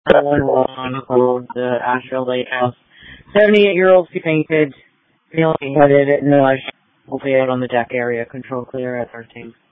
911 called the Asheville Lighthouse. 78-year-old, she fainted, feeling headed, no, will be out on the deck area, control clear at 13.